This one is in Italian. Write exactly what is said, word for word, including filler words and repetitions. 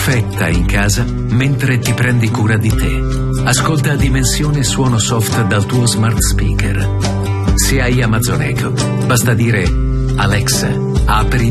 perfetta in casa mentre ti prendi cura di te. Ascolta Dimensione Suono Soft dal tuo smart speaker. Se hai Amazon Echo, basta dire Alexa, apri